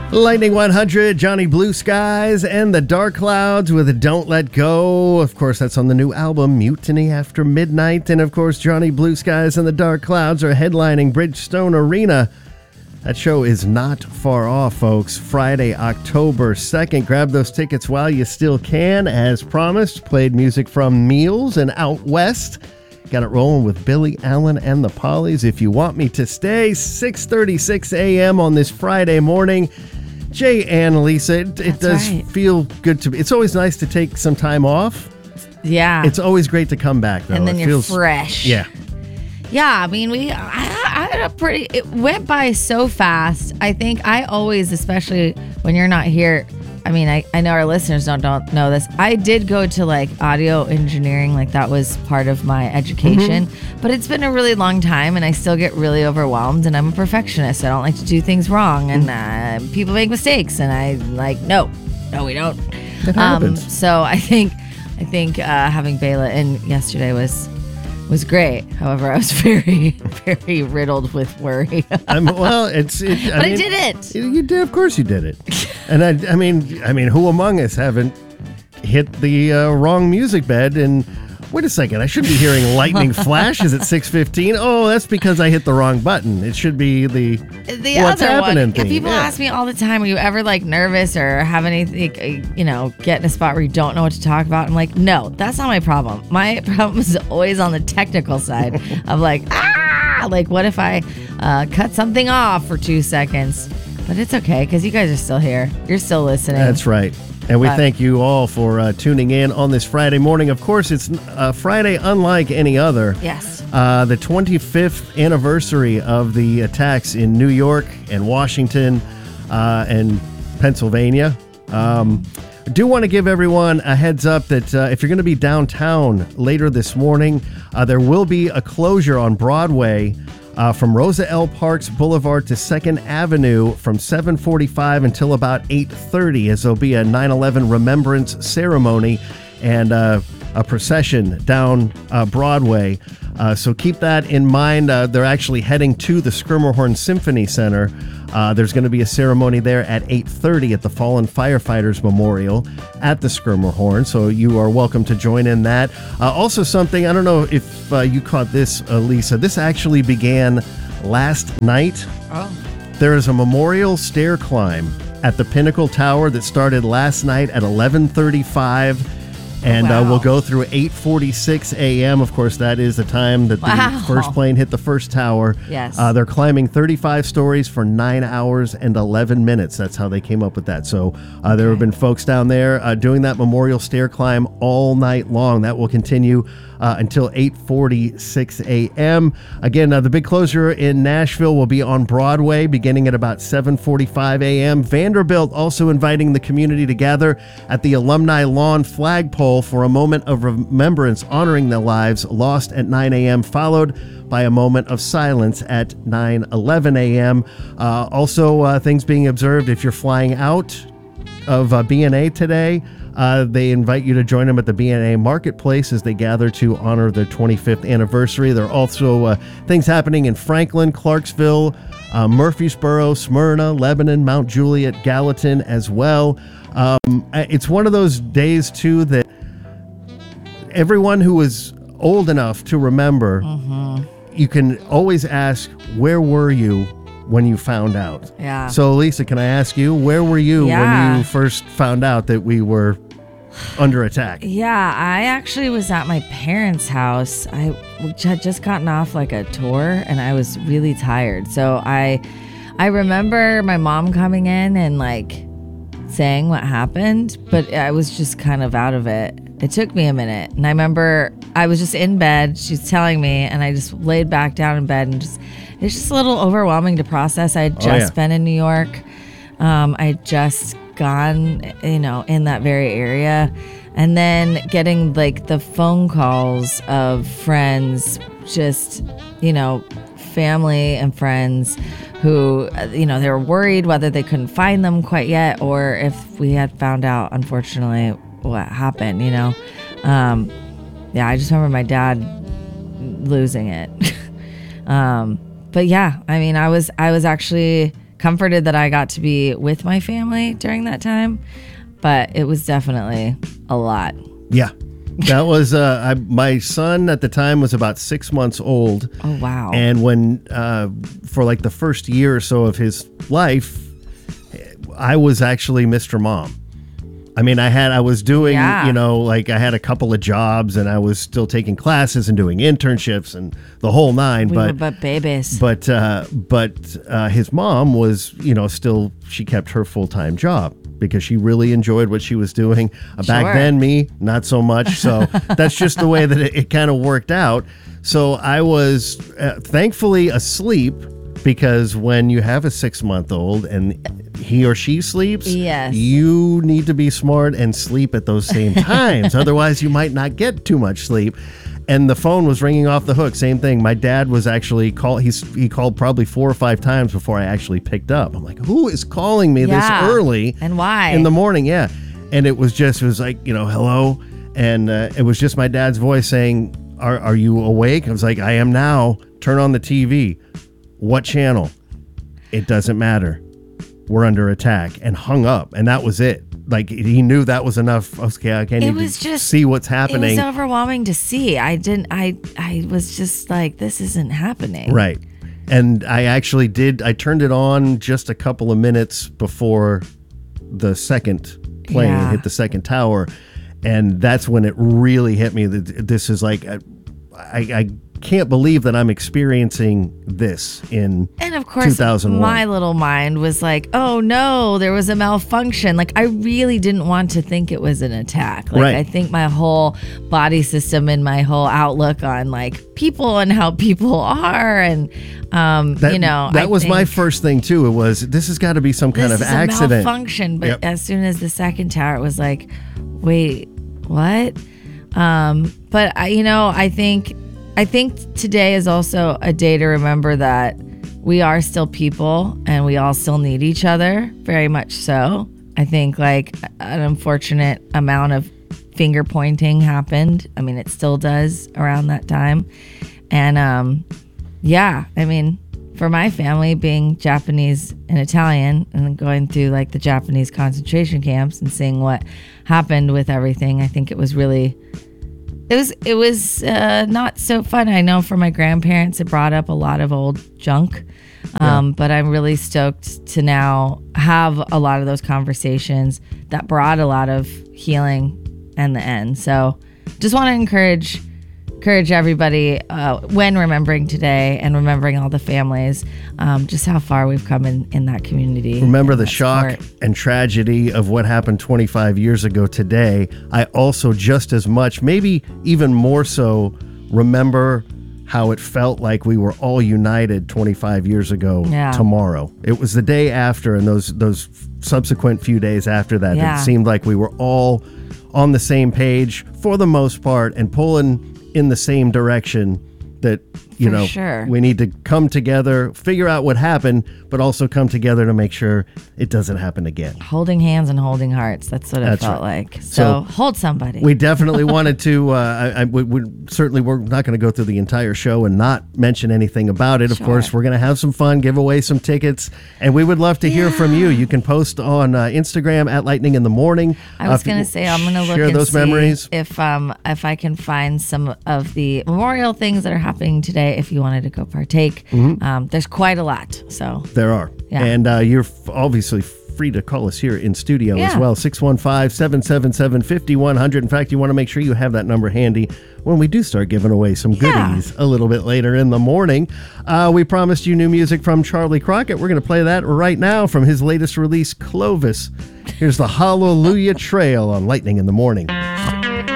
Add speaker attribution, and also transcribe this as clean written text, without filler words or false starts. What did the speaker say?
Speaker 1: Lightning 100, Johnny Blue Skies, and the Dark Clouds with Don't Let Go. Of course, that's on the new album, Mutiny After Midnight. And of course, Johnny Blue Skies and the Dark Clouds are headlining Bridgestone Arena. That show is not far off, folks. Friday, October 2nd. Grab those tickets while you still can. As promised, played music from Meals and Out West. Got it rolling with Billy Allen and the Pollies. If You Want Me to Stay, 6:36 a.m. on this Friday morning. Jay and Lisa, it does feel good to be. It's always nice to take some time off.
Speaker 2: Yeah.
Speaker 1: It's always great to come back, though.
Speaker 2: And then you're fresh.
Speaker 1: Yeah.
Speaker 2: Yeah, I mean, I had it went by so fast. I think I always, especially when you're not here, I mean, I know our listeners don't know this. I did go to like audio engineering, like that was part of my education, but it's been a really long time and I still get really overwhelmed and I'm a perfectionist. I don't like to do things wrong and people make mistakes and I like, no, we don't.
Speaker 1: It happens.
Speaker 2: So I think having Bela in yesterday was great. However, I was very, very riddled with worry.
Speaker 1: But I
Speaker 2: did it.
Speaker 1: You did, of course, you did it. And I mean, who among us haven't hit the wrong music bed? And wait a second, I should be hearing lightning flashes at 6:15. Oh, that's because I hit the wrong button. It should be the what's
Speaker 2: other
Speaker 1: happening
Speaker 2: one.
Speaker 1: thing.
Speaker 2: People ask me all the time, are you ever like nervous or have anything, get in a spot where you don't know what to talk about? I'm like, no, that's not my problem. My problem is always on the technical side of like what if I cut something off for 2 seconds? But it's okay because you guys are still here. You're still listening.
Speaker 1: That's right. And we thank you all for tuning in on this Friday morning. Of course, it's a Friday unlike any other.
Speaker 2: Yes.
Speaker 1: The 25th anniversary of the attacks in New York and Washington and Pennsylvania. I do want to give everyone a heads up that if you're going to be downtown later this morning, there will be a closure on Broadway from Rosa L. Parks Boulevard to 2nd Avenue from 7:45 until about 8:30, as there'll be a 9/11 remembrance ceremony and a procession down Broadway. So keep that in mind. They're actually heading to the Schermerhorn Symphony Center. There's going to be a ceremony there at 8:30 at the Fallen Firefighters Memorial at the Schermerhorn. So you are welcome to join in that. Also something, I don't know if you caught this, Lisa. This actually began last night.
Speaker 2: Oh.
Speaker 1: There is a memorial stair climb at the Pinnacle Tower that started last night at 11:35. And we'll go through 8:46 a.m. Of course, that is the time that the first plane hit the first tower.
Speaker 2: Yes.
Speaker 1: They're climbing 35 stories for 9 hours and 11 minutes. That's how they came up with that. So there have been folks down there doing that memorial stair climb all night long. That will continue until 8:46 a.m. Again, the big closure in Nashville will be on Broadway beginning at about 7:45 a.m. Vanderbilt also inviting the community to gather at the Alumni Lawn flagpole for a moment of remembrance honoring their lives lost at 9 a.m., followed by a moment of silence at 9:11 a.m. Also, things being observed if you're flying out of BNA today. They invite you to join them at the BNA Marketplace as they gather to honor their 25th anniversary. There are also things happening in Franklin, Clarksville, Murfreesboro, Smyrna, Lebanon, Mount Juliet, Gallatin as well. It's one of those days, too, that everyone who is old enough to remember, you can always ask, where were you when you found out?
Speaker 2: Yeah.
Speaker 1: So, Lisa, can I ask you, where were you when you first found out that we were under attack?
Speaker 2: Yeah, I actually was at my parents' house. I had just gotten off like a tour and I was really tired. So I remember my mom coming in and like saying what happened, but I was just kind of out of it. It took me a minute. And I remember I was just in bed. She's telling me and I just laid back down in bed and it's just a little overwhelming to process. I had just been in New York. I had just gone, in that very area. And then getting like the phone calls of friends, just, family and friends who, they were worried whether they couldn't find them quite yet or if we had found out, unfortunately, what happened, I just remember my dad losing it. But yeah, I mean, I was actually comforted that I got to be with my family during that time. But it was definitely a lot.
Speaker 1: Yeah. That was my son at the time was about 6 months old.
Speaker 2: Oh, wow.
Speaker 1: And when for like the first year or so of his life, I was actually Mr. Mom. I mean, I was doing, like I had a couple of jobs and I was still taking classes and doing internships and the whole nine.
Speaker 2: We were but babies.
Speaker 1: But his mom was, still, she kept her full-time job because she really enjoyed what she was doing. Back then, me, not so much. So that's just the way that it kind of worked out. So I was thankfully asleep, because when you have a 6-month-old and he or she sleeps,
Speaker 2: yes,
Speaker 1: you need to be smart and sleep at those same times. Otherwise, you might not get too much sleep. And the phone was ringing off the hook. Same thing. My dad was actually he called probably 4 or 5 times before I actually picked up. I'm like, who is calling me this early?
Speaker 2: And why?
Speaker 1: In the morning, yeah. And it was like, hello. And it was just my dad's voice saying, are you awake? I was like, I am now. Turn on the TV. What channel? It doesn't matter. We're under attack. And hung up. And that was it. Like, he knew that was enough. Okay, I can't even see what's happening.
Speaker 2: It was overwhelming to see. I was just like, this isn't happening.
Speaker 1: Right. And I actually I turned it on just a couple of minutes before the second plane hit the second tower. And that's when it really hit me that this is like, I can't believe that I'm experiencing this in 2001. And of course,
Speaker 2: my little mind was like, oh no, there was a malfunction. Like, I really didn't want to think it was an attack. Like, I think my whole body system and my whole outlook on like people and how people are, and
Speaker 1: that was my first thing too. It was, this has got to be some kind of accident,
Speaker 2: a malfunction. But as soon as the second tower, it was like, wait, what? But I think today is also a day to remember that we are still people and we all still need each other, very much so. I think like an unfortunate amount of finger pointing happened. I mean, it still does around that time. And for my family, being Japanese and Italian and going through like the Japanese concentration camps and seeing what happened with everything, I think it was really... It was not so fun. I know for my grandparents, it brought up a lot of old junk. But I'm really stoked to now have a lot of those conversations that brought a lot of healing in the end. So just want to encourage everybody when remembering today and remembering all the families, just how far we've come in that community.
Speaker 1: Remember the shock and tragedy of what happened 25 years ago today. I also just as much, maybe even more so, remember how it felt like we were all united 25 years ago tomorrow. It was the day after, and those subsequent few days after that, it seemed like we were all on the same page for the most part and pulling in the same direction, that we need to come together, figure out what happened, but also come together to make sure it doesn't happen again.
Speaker 2: Holding hands and holding hearts. That's what it felt like. So hold somebody.
Speaker 1: We definitely wanted to, we're not going to go through the entire show and not mention anything about it. Of course, we're going to have some fun, give away some tickets, and we would love to hear from you. You can post on Instagram at Lightning in the Morning.
Speaker 2: I was going to say, I'm going to look
Speaker 1: and those
Speaker 2: see
Speaker 1: memories.
Speaker 2: If I can find some of the memorial things that are happening today, if you wanted to go partake. There's quite a lot. So
Speaker 1: there are. Yeah. And you're obviously free to call us here in studio as well. 615-777-5100. In fact, you want to make sure you have that number handy when we do start giving away some goodies a little bit later in the morning. We promised you new music from Charlie Crockett. We're going to play that right now from his latest release, Clovis. Here's the Hallelujah Trail on Lightning in the Morning.